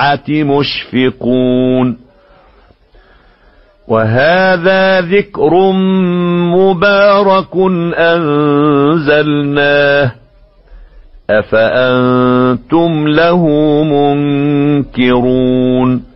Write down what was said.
مشفقون وهذا ذكر مبارك أنزلناه أفأنتم له منكرون